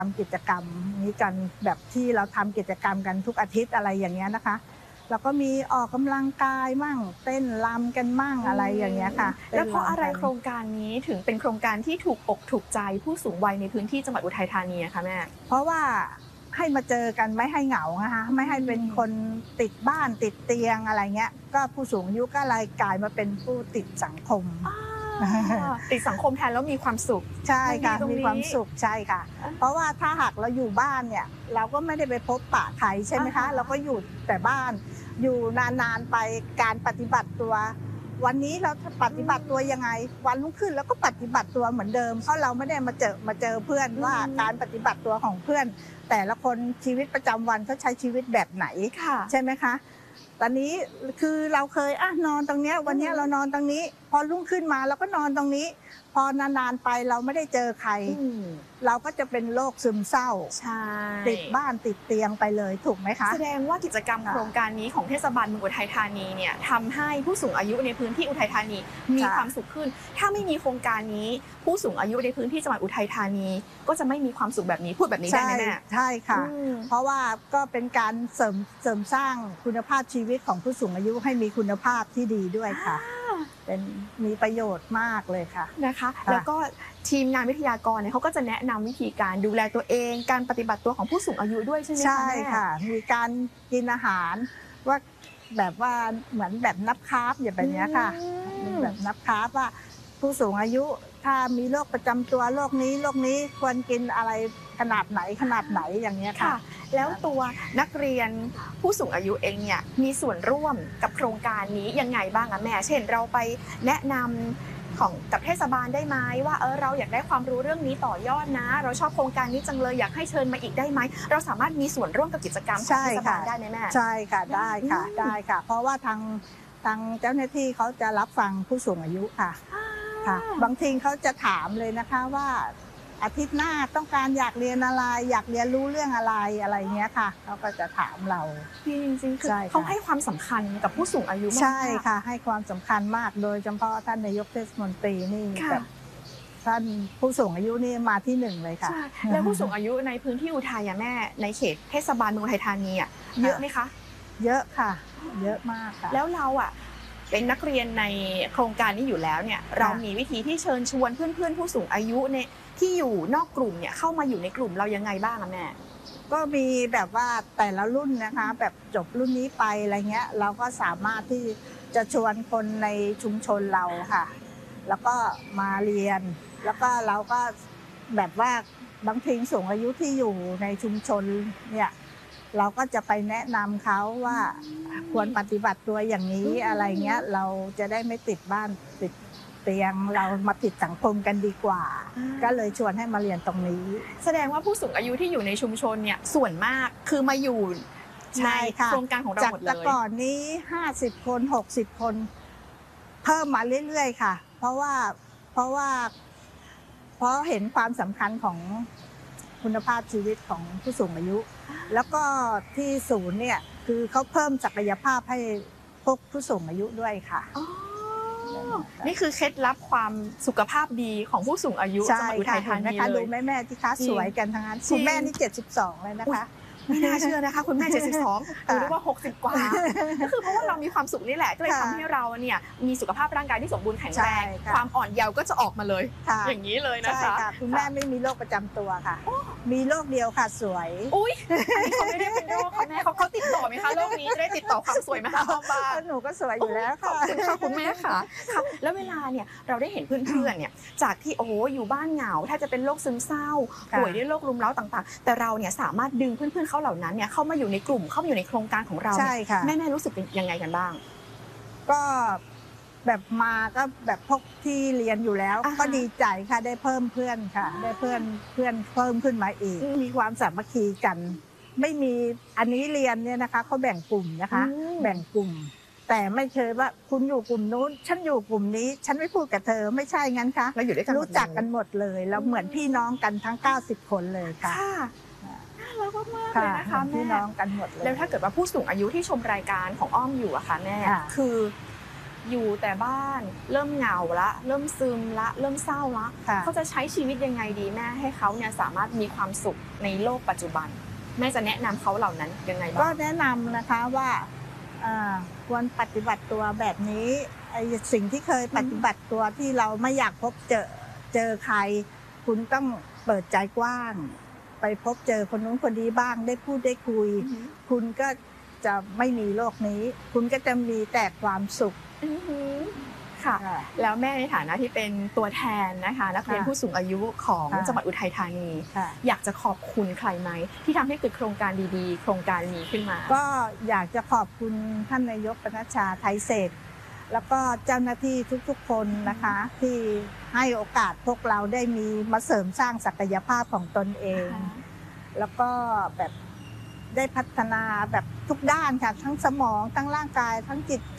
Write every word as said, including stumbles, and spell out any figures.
ทำกิจกรรมนี้กันแบบที่เราทำกิจกรรมกันทุกอาทิตย์อะไรอย่างเงี้ยนะคะแล้วก็มีออกกำลังกายมั่งเต้นรำกันมั่งอะไรอย่างเงี้ยค่ะแล้วเพราะอะไรโครงการนี้ถึงเป็นโครงการที่ถูกอกถูกใจผู้สูงวัยในพื้นที่จังหวัดอุทัยธานีคะแม่เพราะว่าให้มาเจอกันไม่ให้เหงานะคะไม่ให้เป็นคนติดบ้านติดเตียงอะไรเงี้ยก็ผู้สูงอายุก็เลยกลายมาเป็นผู้ติดสังคมติดสังคมแทนแล้วมีความสุขใช่ค่ะมีความสุขใช่ค่ะเพราะว่าถ้าหากเราอยู่บ้านเนี่ยเราก็ไม่ได้ไปพบปะใครใช่ไหมคะเราก็อยู่แต่บ้านอยู่นานๆไปการปฏิบัติตัววันนี้เราปฏิบัติตัวยังไงวันรุ่งขึ้นแล้วก็ปฏิบัติตัวเหมือนเดิมเพราะเราไม่ได้มาเจอมาเจอเพื่อนว่าการปฏิบัติตัวของเพื่อนแต่ละคนชีวิตประจำวันเขาใช้ชีวิตแบบไหนใช่ไหมคะตอนนี้คือเราเคยอ่ะนอนตรงเนี้ยวันนี้เรานอนตรงนี้พอรุ่งขึ้นมาเราก็นอนตรงนี้พอนานๆไปเราไม่ได้เจอใครเราก็จะเป็นโรคซึมเศร้าติดบ้านติดเตียงไปเลยถูกไหมคะแสดงว่ากิจกรรมโครงการนี้ของเทศบาลเมืองอุทัยธานีเนี่ยทำให้ผู้สูงอายุในพื้นที่อุทัยธานีมีความสุขขึ้นถ้าไม่มีโครงการนี้ผู้สูงอายุในพื้นที่จังหวัดอุทัยธานีก็จะไม่มีความสุขแบบนี้พูดแบบนี้ได้ไหมแม่ใช่ค่ะเพราะว่าก็เป็นการเสริมเสริมสร้างคุณภาพชีวิตของผู้สูงอายุให้มีคุณภาพที่ดีด้วยค่ะเป็นมีประโยชน์มากเลยค่ะนะคะแล้วก็ทีมงานวิทยากรเนี่ยเขาก็จะแนะนำวิธีการดูแลตัวเองการปฏิบัติตัวของผู้สูงอายุด้วยใช่ไหมคะใช่ค่ะมีการกินอาหารว่าแบบว่าเหมือนแบบนับคาร์บอย่างแบบนี้ค่ะแบบนับคาร์บว่าผู้สูงอายุถ้ามีโรคประจำตัวโรคนี้โรคนี้ควรกินอะไรขนาดไหนขนาดไหนอย่างนี้ค่ะแล้วตัวนักเรียนผู้สูงอายุเองเนี่ยมีส่วนร่วมกับโครงการนี้ยังไงบ้างอะแม่เช่นเราไปแนะนำของกับเทศบาลได้ไหมว่าเออเราอยากได้ความรู้เรื่องนี้ต่อยอดนะเราชอบโครงการนี้จังเลยอยากให้เชิญมาอีกได้ไหมเราสามารถมีส่วนร่วมกับกิจกรรมของเทศบาลได้ไหมแม่ใช่ค่ะได้ค่ะได้ค่ะเพราะว่าทางทางเจ้าหน้าที่เขาจะรับฟังผู้สูงอายุค่ะค่ะบางทีเขาจะถามเลยนะคะว่าอาทิตย์หน้าต้องการอยากเรียนอะไรอยากเรียนรู้เรื่องอะไรอะไรเงี้ยค่ะเขาก็จะถามเราจริงๆคือเขาให้ความสำคัญกับผู้สูงอายุมากใช่ค่ะให้ความสำคัญมากโดยเฉพาะท่านนายกเทศมนตรีนี่แบบท่านผู้สูงอายุนี่มาที่หนึ่งเลยค่ะแล้วผู้สูงอายุในพื้นที่อุทัยแม่ในเขตเทศบาลเมืองอุทัยธานีเยอะไหมคะเยอะค่ะเยอะมากค่ะแล้วเราอ่ะเป็นนักเรียนในโครงการนี้อยู่แล้วเนี่ยเรามีวิธีที่เชิญชวนเพื่อนๆผู้สูงอายุในที่อยู่นอกกลุ่มเนี่ยเข้ามาอยู่ในกลุ่มเรายังไงบ้างอะแม่ก็มีแบบว่าแต่ละรุ่นนะคะแบบจบรุ่นนี้ไปอะไรเงี้ยเราก็สามารถที่จะชวนคนในชุมชนเราค่ะแล้วก็มาเรียนแล้วก็เราก็แบบว่าบางทีสูงอายุที่อยู่ในชุมชนเนี่ยเราก็จะไปแนะนำเขาว่าควรปฏิบัติตัวอย่างนี้อะไรเงี้ยเราจะได้ไม่ติดบ้านติดเตียงเรามาติดสังคมกันดีกว่าก็เลยชวนให้มาเรียนตรงนี้แสดงว่าผู้สูงอายุที่อยู่ในชุมชนเนี่ยส่วนมากคือมาอยู่ในโครงการของเราหมดเลยจากแต่ก่อนนี้ห้าสิบคนหกสิบคนเพิ่มมาเรื่อยๆค่ะเพราะว่าเพราะว่าเพราะเห็นความสำคัญของคุณภาพชีวิตของผู้สูงอายุแล้วก็ที่ศูนย์เนี่ยคือเขาเพิ่มศักยภาพให้พวกผู้สูงอายุด้วยค่ะนี่คือเคล็ดลับความสุขภาพดีของผู้สูงอายุจังหวัดอุทัยธานีเลยดูแม่แม่ที่คะสวยกันทั้งนั้นคุณแม่นี่เจ็ดสิบสองเลยนะคะไม่น่าเชื่อนะคะคุณแม่เจ็ดสิบสองหรือว่าหกสิบกว่าก็คือเพราะว่าเรามีความสุขนี่แหละก็เลยทำให้เราเนี่ยมีสุขภาพร่างกายที่สมบูรณ์แข็งแรงความอ่อนเยาว์ก็จะออกมาเลยอย่างนี้เลยนะคะคุณแม่ไม่มีโรคประจำตัวค่ะมีโรคเดียวค่ะสวยอุ้ยอันนี้เขาไม่ได้เป็นโรคค่ะแม่เขาเขาติดต่อไหมคะโรคนี้จะได้ติดต่อความสวยมาหาบ้างหนูก็สวยอยู่แล้วค่ะคุณแม่ค่ะค่ะแล้วเวลาเนี่ยเราได้เห็นเพื่อนๆเนี่ยจากที่โอ้โหอยู่บ้านเหงาถ้าจะเป็นโรคซึมเศร้าป่วยด้วยโรครุมเร้าต่างๆแต่เราเนี่ยสามารถดึงเพื่อนๆเขาเหล่านั้นเนี่ยเข้ามาอยู่ในกลุ่มเข้ามาอยู่ในโครงการของเราแม่แม่รู้สึกยังไงกันบ้างก็แบบมาก็แบบพวกที่เรียนอยู่แล้วก็ดีใจค่ะได้เพิ่มเพื่อนค่ะได้เพื่อนเพื่อนเพิ่มขึ้นมาอีกมีความสามัคคีกันไม่มีอันนี้เรียนเนี่ยนะคะเขาแบ่งกลุ่มนะคะแบ่งกลุ่มแต่ไม่เคยว่าคุณอยู่กลุ่มนู้นฉันอยู่กลุ่มนี้ฉันไม่พูดกับเธอไม่ใช่งั้นค่ะเราอยู่ด้วยกันรู้จักกันหมดเลยแล้วเหมือนพี่น้องกันทั้งเก้าสิบคนเลยค่ะน่ารักมากเลยนะคะแม่พี่น้องกันหมดเลยแล้วถ้าเกิดว่าผู้สูงอายุที่ชมรายการของอ้อมอยู่อะค่ะแม่คืออยู่แต่บ้านเริ่มเหงาละเริ่มซึมละเริ่มเศร้าละค่ะเขาจะใช้ชีวิตยังไงดีแม่ให้เขาเนี่ยสามารถมีความสุขในโลกปัจจุบันแม่จะแนะนำเขาเหล่านั้นยังไงก็บ้างแนะนำนะคะว่าอ่าควรปฏิบัติตัวแบบนี้ไอ้สิ่งที่เคยปฏิบัติตัวที่เราไม่อยากพบเจอเจอใคร คุณต้องเปิดใจกว้าง ไปพบเจอคนนู้นคนนี้บ้างได้พูดได้คุยอือหือคุณก็จะไม่มีโลกนี้ คุณก็จะมีแต่ความสุขอือหือค่ะค่ะแล้วแม่ในฐานะที่เป็นตัวแทนนะคะนักเรียนค่ะผู้สูงอายุของค่ะจังหวัดอุทัยธานีค่ะอยากจะขอบคุณใครไหมที่ทำให้เกิดโครงการดีๆ โครงการนี้ขึ้นมาก็อยากจะขอบคุณท่านนายกปนัชชาไทยเศรษฐ์แล้วก็เจ้าหน้าที่ทุกๆคนนะคะ ที่ให้โอกาสพวกเราได้มีมาเสริมสร้างศักยภาพของตนเอง แล้วก็แบบได้พัฒนาแบบทุกด้านค่ะทั้งสมองทั้งร่างกายทั้งจิต